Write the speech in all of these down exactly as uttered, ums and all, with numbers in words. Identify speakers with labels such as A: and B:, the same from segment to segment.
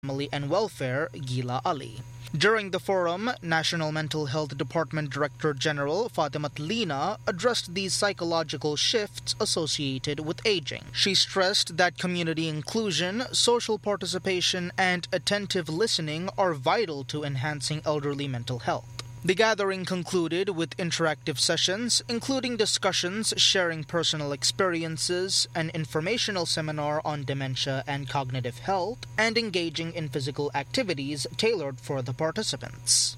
A: Family and Welfare, Gila Ali. During the forum, National Mental Health Department Director General Fatimat Lina addressed the psychological shifts associated with aging. She stressed that community inclusion, social participation, and attentive listening are vital to enhancing elderly mental health. The gathering concluded with interactive sessions, including discussions sharing personal experiences, an informational seminar on dementia and cognitive health, and engaging in physical activities tailored for the participants.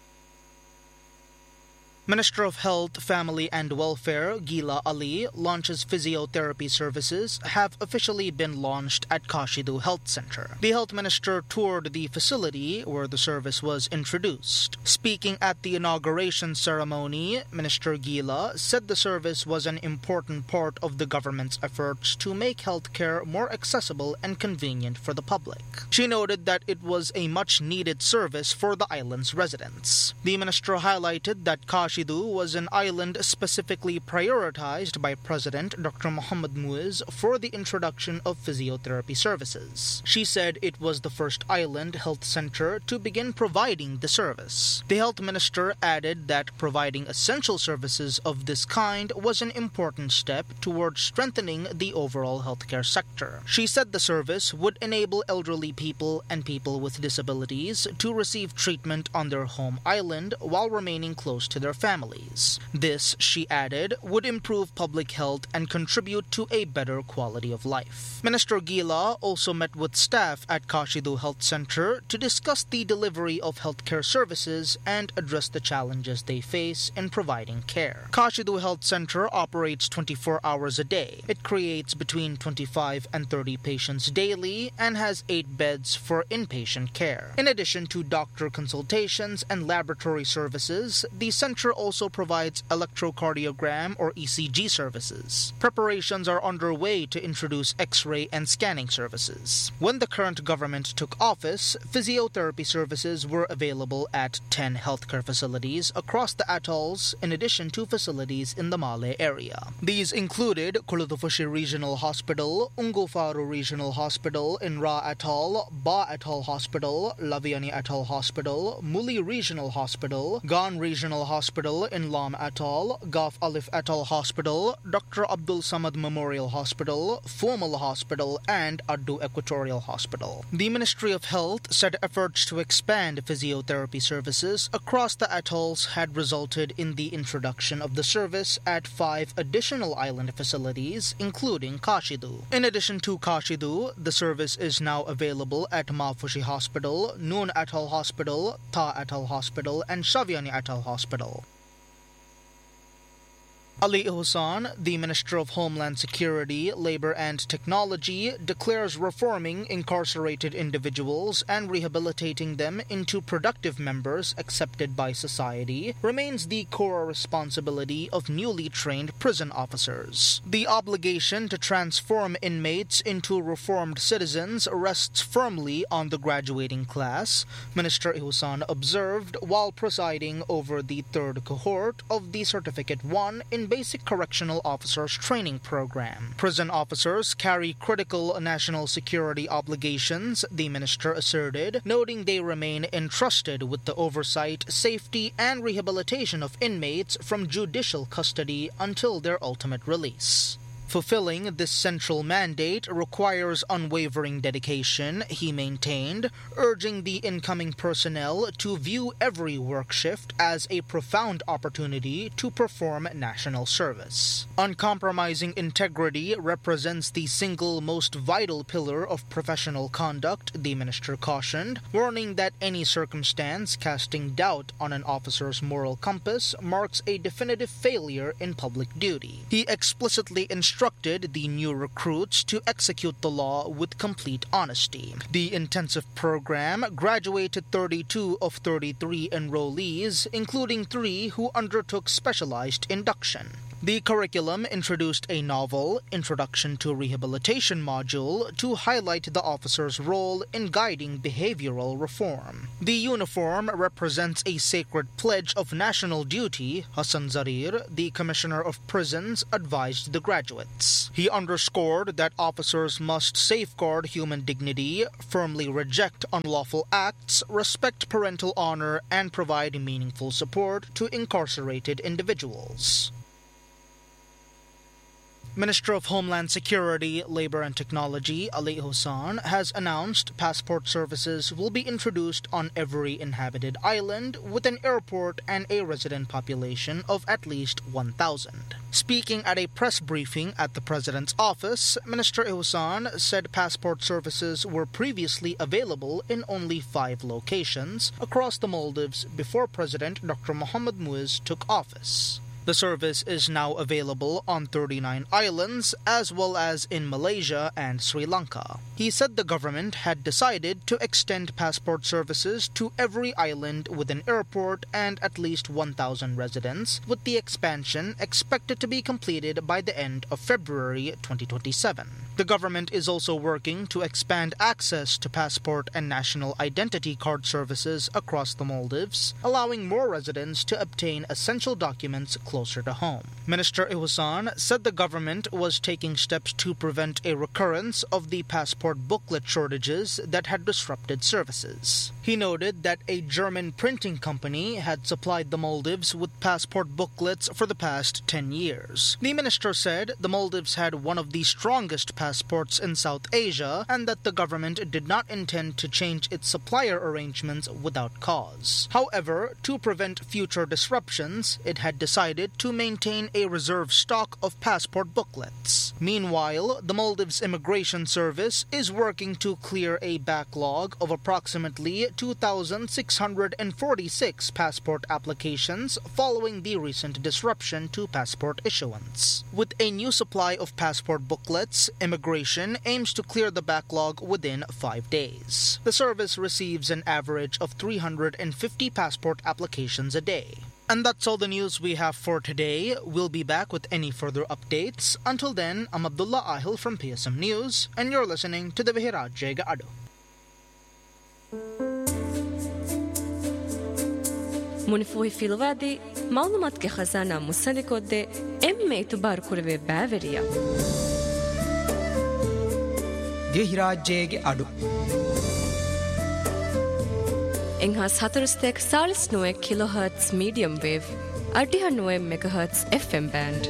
A: Minister of Health, Family and Welfare, Gila Ali, launches physiotherapy services have officially been launched at Kashidu Health Center. The health minister toured the facility where the service was introduced. Speaking at the inauguration ceremony, Minister Gila said the service was an important part of the government's efforts to make healthcare more accessible and convenient for the public. She noted that it was a much-needed service for the island's residents. The minister highlighted that Kashidu was an island specifically prioritized by President Doctor Muhammad Muiz for the introduction of physiotherapy services. She said it was the first island health center to begin providing the service. The health minister added that providing essential services of this kind was an important step towards strengthening the overall healthcare sector. She said the service would enable elderly people and people with disabilities to receive treatment on their home island while remaining close to their families. This, she added, would improve public health and contribute to a better quality of life. Minister Gila also met with staff at Kashidu Health Center to discuss the delivery of healthcare services and address the challenges they face in providing care. Kashidu Health Center operates twenty-four hours a day. It creates between twenty-five and thirty patients daily and has eight beds for inpatient care. In addition to doctor consultations and laboratory services, the center also provides electrocardiogram or E C G services. Preparations are underway to introduce X-ray and scanning services. When the current government took office, physiotherapy services were available at ten healthcare facilities across the atolls, in addition to facilities in the Male area. These included Kulutufushi Regional Hospital, Ungufaru Regional Hospital, Inra Atoll, Ba Atoll Hospital, Laviani Atoll Hospital, Muli Regional Hospital, Gan Regional Hospital in Lam Atoll, Gaf Alif Atoll Hospital, Doctor Abdul Samad Memorial Hospital, Fumal Hospital, and Addu Equatorial Hospital. The Ministry of Health said efforts to expand physiotherapy services across the atolls had resulted in the introduction of the service at five additional island facilities, including Kashidu. In addition to Kashidu, the service is now available at Mafushi Hospital, Noon Atoll Hospital, Ta Atoll Hospital, and Shaviani Atoll Hospital. Ali Ihsan, the Minister of Homeland Security, Labor and Technology, declares reforming incarcerated individuals and rehabilitating them into productive members accepted by society remains the core responsibility of newly trained prison officers. The obligation to transform inmates into reformed citizens rests firmly on the graduating class, Minister Ihsan observed while presiding over the third cohort of the Certificate one in Basic Correctional Officers Training Program. Prison officers carry critical national security obligations, the minister asserted, noting they remain entrusted with the oversight, safety, and rehabilitation of inmates from judicial custody until their ultimate release. Fulfilling this central mandate requires unwavering dedication, he maintained, urging the incoming personnel to view every work shift as a profound opportunity to perform national service. Uncompromising integrity represents the single most vital pillar of professional conduct, the minister cautioned, warning that any circumstance casting doubt on an officer's moral compass marks a definitive failure in public duty. He explicitly instructed the new recruits to execute the law with complete honesty. The intensive program graduated thirty-two of thirty-three enrollees, including three who undertook specialized induction. The curriculum introduced a novel, Introduction to Rehabilitation module, to highlight the officer's role in guiding behavioral reform. The uniform represents a sacred pledge of national duty, Hassan Zarir, the Commissioner of Prisons, advised the graduates. He underscored that officers must safeguard human dignity, firmly reject unlawful acts, respect parental honor, and provide meaningful support to incarcerated individuals. Minister of Homeland Security, Labor and Technology, Ali Hussain, has announced passport services will be introduced on every inhabited island with an airport and a resident population of at least one thousand. Speaking at a press briefing at the President's office, Minister Hussain said passport services were previously available in only five locations across the Maldives before President Doctor Mohamed Muiz took office. The service is now available on thirty-nine islands, as well as in Malaysia and Sri Lanka. He said the government had decided to extend passport services to every island with an airport and at least one thousand residents, with the expansion expected to be completed by the end of February twenty twenty-seven. The government is also working to expand access to passport and national identity card services across the Maldives, allowing more residents to obtain essential documents closer to home. Minister Hussain said the government was taking steps to prevent a recurrence of the passport booklet shortages that had disrupted services. He noted that a German printing company had supplied the Maldives with passport booklets for the past ten years. The minister said the Maldives had one of the strongest passports in South Asia and that the government did not intend to change its supplier arrangements without cause. However, to prevent future disruptions, it had decided to maintain a reserve stock of passport booklets. Meanwhile, the Maldives Immigration Service is working to clear a backlog of approximately two thousand six hundred forty-six passport applications following the recent disruption to passport issuance. With a new supply of passport booklets, Immigration aims to clear the backlog within five days. The service receives an average of three hundred fifty passport applications a day. And that's all the news we have for today. We'll be back with any further updates. Until then, I'm Abdullah Ahil from P S M News, and you're listening to the Vihirajya Ado.
B: Munifuhi filwadi, malumat ke khazana musadikode, emme itubar kurve baveriya.
C: Vihirajya Ado.
B: Enghas hatarustek salis noe kilohertz medium wave, artiha noe megahertz F M band.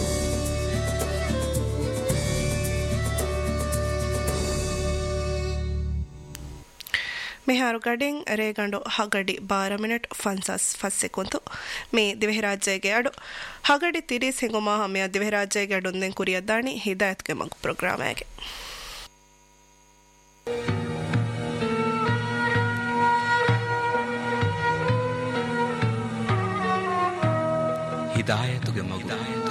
D: මෙහාරු ගඩෙන් රේගඬු හගඩි ಬಾರ minute ಫನ್ಸಸ್ ಫಸ್ಸೆಕೊಂತು May ದಿವೆಹರಾಜ್ಯಗೆ ಅಡು ಹಗಡಿ ತಿರಿ ಸೆಂಗುಮಾ ಹಮೆಯ ದಿವೆಹರಾಜ್ಯಗೆ ಅಡುಂದೆನ್ ಕುರಿಯದ್ದಾಣಿ ಹಿದಾಯತ್ಗೆ ಮಗು program ಆಗೆ
C: ಹಿದಾಯತ್ಗೆ ಮಗು